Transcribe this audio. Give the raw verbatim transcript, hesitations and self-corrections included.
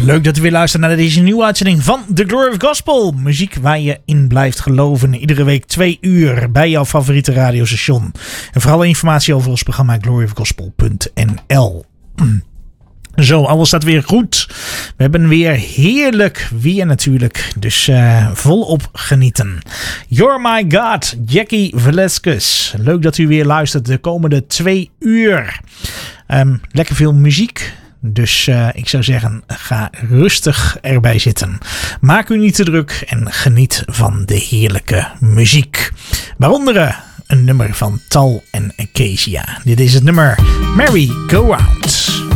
Leuk dat u weer luistert naar deze nieuwe uitzending van The Glory of Gospel. Muziek waar je in blijft geloven. Iedere week twee uur bij jouw favoriete radiostation. En voor alle informatie over ons programma glory of gospel punt n l. Zo, alles staat weer goed. We hebben weer heerlijk weer natuurlijk. Dus uh, volop genieten. You're My God, Jackie Velasquez. Leuk dat u weer luistert de komende twee uur. Um, lekker veel muziek. Dus uh, ik zou zeggen, ga rustig erbij zitten. Maak u niet te druk en geniet van de heerlijke muziek. Waaronder een nummer van Tal en Acacia. Dit is het nummer Merry Go Round.